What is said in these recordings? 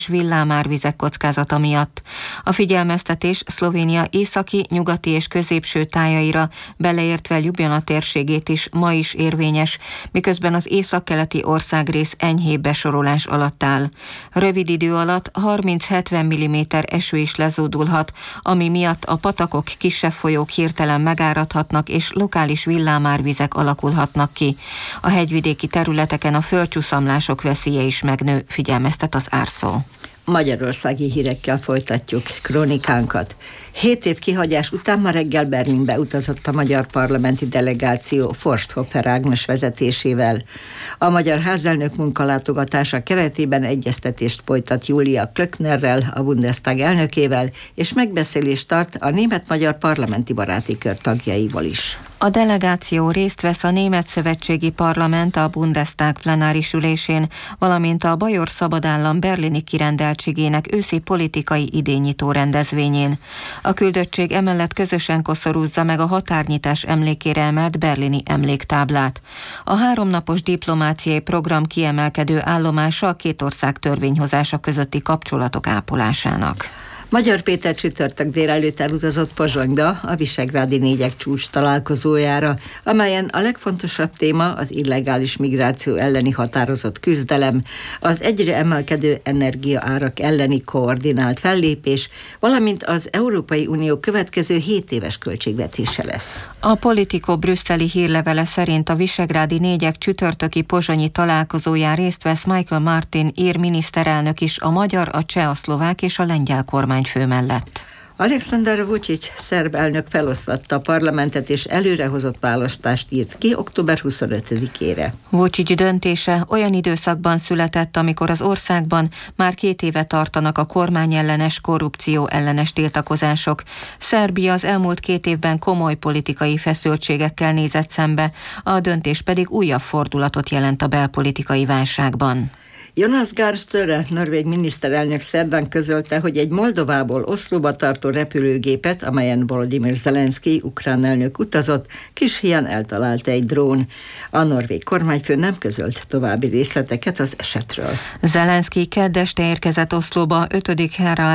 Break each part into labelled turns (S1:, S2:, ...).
S1: villámárvizek kockázata miatt. A figyelmeztetés Szlovénia északi, nyugati és középső tájaira, beleértve Ljubljana térségét is ma is érvényes, miközben az északkeleti országrész enyhébb besorolás alatt áll. Rövid idő alatt 30-70 mm eső is lezúdulhat, ami miatt a patakok, kisebb folyók hirtelen megáradhatnak és lokális villámárvizek alakulhatnak ki. A hegyvidéki területeken a földcsúszamlások veszélye is megnő, figyelmeztet az Árszó.
S2: Magyarországi hírekkel folytatjuk krónikánkat. 7 év kihagyás után ma reggel Berlinbe utazott a magyar parlamenti delegáció Forsthofer Ágnes vezetésével. A magyar házelnök munkalátogatása keretében egyeztetést folytat Julia Klöcknerrel, a Bundestag elnökével, és megbeszélést tart a német-magyar parlamenti baráti kör tagjaival is.
S1: A delegáció részt vesz a Német Szövetségi Parlament a Bundestag plenáris ülésén, valamint a Bajor Szabadállam berlini kirendeltségének őszi politikai idénynyitó rendezvényén. A küldöttség emellett közösen koszorúzza meg a határnyitás emlékére emelt berlini emléktáblát. A 3 napos diplomáciai program kiemelkedő állomása a két ország törvényhozása közötti kapcsolatok ápolásának.
S2: Magyar Péter csütörtök délelőtt elutazott Pozsonyba a Visegrádi négyek csúcs találkozójára, amelyen a legfontosabb téma az illegális migráció elleni határozott küzdelem, az egyre emelkedő energiaárak elleni koordinált fellépés, valamint az Európai Unió következő 7 éves költségvetése lesz.
S1: A Politico brüsszeli hírlevele szerint a Visegrádi négyek csütörtöki pozsonyi találkozóján részt vesz Michael Martin ír miniszterelnök is, a magyar, a cseh, a szlovák és a lengyel kormányfő mellett.
S2: Aleksandar Vučić szerb elnök feloszlatta a parlamentet és előrehozott választást írt ki október 25-ére.
S1: Vučić döntése olyan időszakban született, amikor az országban már 2 éve tartanak a kormányellenes, korrupció ellenes tiltakozások. Szerbia az elmúlt 2 évben komoly politikai feszültségekkel nézett szembe, a döntés pedig újabb fordulatot jelent a belpolitikai válságban.
S2: Jonas Gahr Støre, norvég miniszterelnök szerdán közölte, hogy egy Moldovából Oszlóba tartó repülőgépet, amelyen Volodymyr Zelenszky ukrán elnök utazott, kis híján eltalálta egy drón. A norvég kormányfő nem közölt további részleteket az esetről.
S1: Zelenszky kedd este érkezett Oszlóba 5.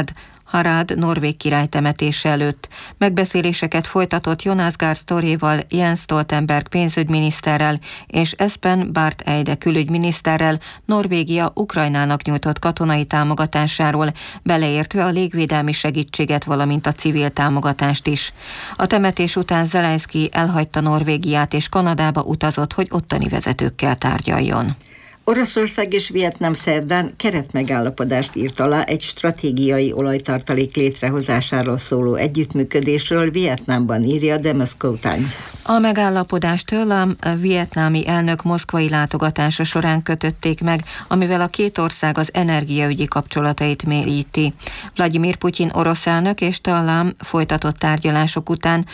S1: Harald norvég király temetése előtt. Megbeszéléseket folytatott Jonas Gahr Støréval, Jens Stoltenberg pénzügyminiszterrel és Espen Barth Eide külügyminiszterrel Norvégia Ukrajnának nyújtott katonai támogatásáról, beleértve a légvédelmi segítséget, valamint a civil támogatást is. A temetés után Zelenszky elhagyta Norvégiát és Kanadába utazott, hogy ottani vezetőkkel tárgyaljon.
S2: Oroszország és Vietnám szerdán keretmegállapodást írt alá egy stratégiai olajtartalék létrehozásáról szóló együttműködésről Vietnámban, írja The Moscow Times.
S1: A megállapodást a vietnámi elnök moszkvai látogatása során kötötték meg, amivel a két ország az energiaügyi kapcsolatait mélyíti. Vladimir Putyin orosz elnök és Talán folytatott tárgyalások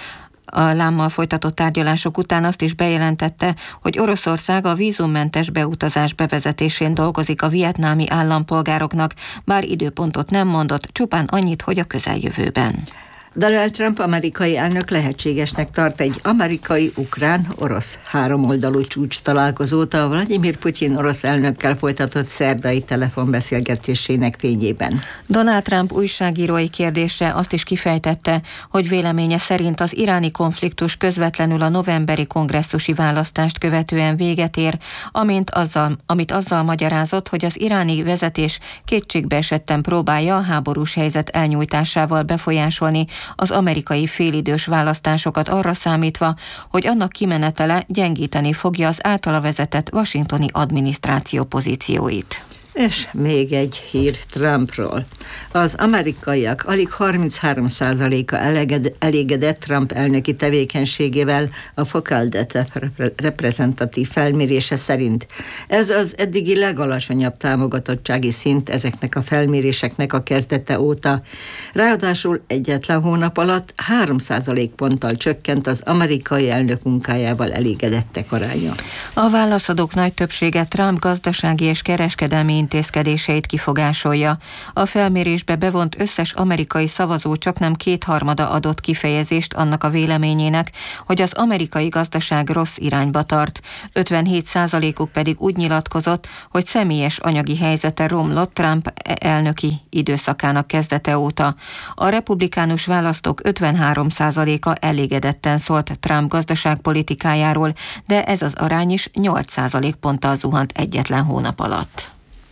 S1: után azt is bejelentette, hogy Oroszország a vízummentes beutazás bevezetésén dolgozik a vietnámi állampolgároknak, bár időpontot nem mondott, csupán annyit, hogy a közeljövőben.
S2: Donald Trump amerikai elnök lehetségesnek tart egy amerikai-ukrán-orosz háromoldalú csúcs találkozót a Vladimir Putyin orosz elnökkel folytatott szerdai telefonbeszélgetésének fényében.
S1: Donald Trump újságírói kérdésre azt is kifejtette, hogy véleménye szerint az iráni konfliktus közvetlenül a novemberi kongresszusi választást követően véget ér, amit azzal magyarázott, hogy az iráni vezetés kétségbeesetten próbálja a háborús helyzet elnyújtásával befolyásolni az amerikai félidős választásokat, arra számítva, hogy annak kimenetele gyengíteni fogja az általa vezetett washingtoni adminisztráció pozícióit.
S2: És még egy hír Trumpról. Az amerikaiak alig 33%-a elégedett Trump elnöki tevékenységével a Focal Data reprezentatív felmérése szerint. Ez az eddigi legalacsonyabb támogatottsági szint ezeknek a felméréseknek a kezdete óta. Ráadásul egyetlen hónap alatt 3% ponttal csökkent az amerikai elnök munkájával elégedettek aránya.
S1: A válaszadók nagy többsége Trump gazdasági és kereskedelmi intézkedéseit kifogásolja. A felmérésbe bevont összes amerikai szavazó csaknem 2/3 adott kifejezést annak a véleményének, hogy az amerikai gazdaság rossz irányba tart. 57%-uk pedig úgy nyilatkozott, hogy személyes anyagi helyzete romlott Trump elnöki időszakának kezdete óta. A republikánus választók 53%-a elégedetten szólt Trump gazdaságpolitikájáról, de ez az arány is 8% ponttal zuhant egyetlen hónap alatt.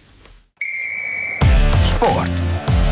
S3: Sport.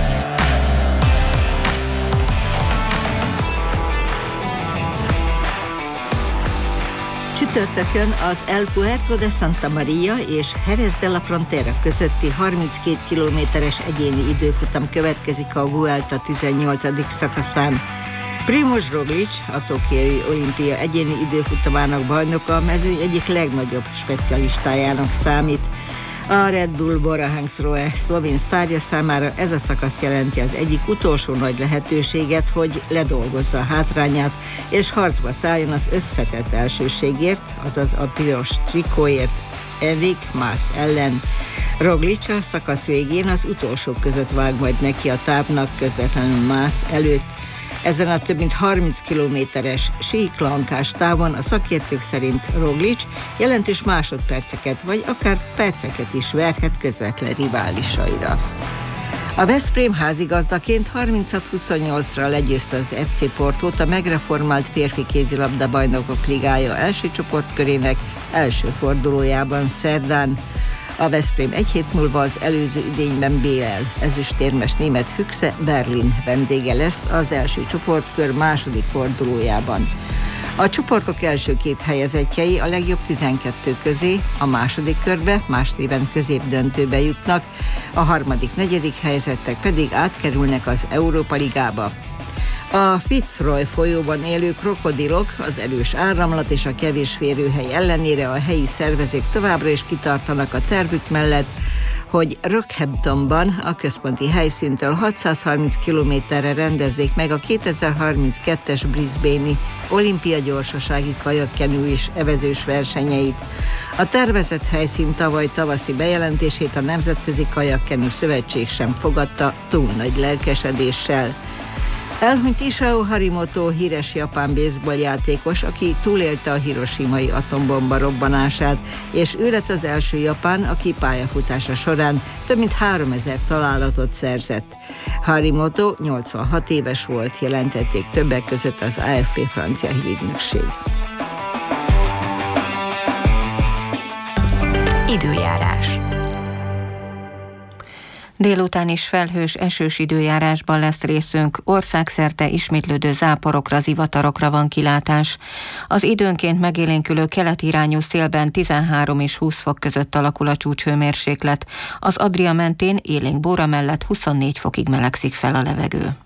S2: Csütörtökön az El Puerto de Santa Maria és Jerez de la Frontera közötti 32 kilométeres egyéni időfutam következik a Vuelta 18. szakaszán. Primož Roglič, a tokiói olimpia egyéni időfutamának bajnoka, a mezőny egyik legnagyobb specialistájának számít. A Red Bull Bora Hansgrohe szlovén sztárja számára ez a szakasz jelenti az egyik utolsó nagy lehetőséget, hogy ledolgozza a hátrányát, és harcba szálljon az összetett elsőségért, azaz a piros trikóért Enric Mas ellen. Roglič a szakasz végén az utolsók között vág majd neki a távnak, közvetlenül Mas előtt. Ezen a több mint 30 kilométeres síklankás távon a szakértők szerint Roglič jelentős másodperceket vagy akár perceket is verhet közvetlen riválisaira. A Veszprém házigazdaként 36-28-ra legyőzte az FC Portót a megreformált férfi kézilabda bajnokok ligája első csoportkörének első fordulójában szerdán. A Veszprém egy hét múlva az előző idényben BL ezüstérmes német Füchse Berlin vendége lesz az első csoportkör második fordulójában. A csoportok első két helyezettjei a legjobb 12 közé, a második körbe, más néven középdöntőbe jutnak, a harmadik, negyedik helyezettek pedig átkerülnek az Európa Ligába. A Fitzroy folyóban élő krokodilok, az erős áramlat és a kevés férőhely ellenére a helyi szervezők továbbra is kitartanak a tervük mellett, hogy Rockhamptonban, a központi helyszíntől 630 kilométerre rendezzék meg a 2032-es Brisbane-i olimpia gyorsasági kajakkenú és evezős versenyeit. A tervezett helyszín tavaly tavaszi bejelentését a Nemzetközi Kajakkenú Szövetség sem fogadta túl nagy lelkesedéssel. Elhunyt Isao Harimoto, híres japán baseballjátékos, aki túlélte a hiroshimai atombomba robbanását, és ő lett az első japán, aki pályafutása során több mint 3000 találatot szerzett. Harimoto 86 éves volt, jelentették többek között az AFP francia hírügynökség.
S1: Időjárás. Délután is felhős, esős időjárásban lesz részünk, országszerte ismétlődő záporokra, zivatarokra van kilátás. Az időnként megélénkülő keleti-irányú szélben 13 és 20 fok között alakul a csúcshőmérséklet. Az Adria mentén élénk bóra mellett 24 fokig melegszik fel a levegő.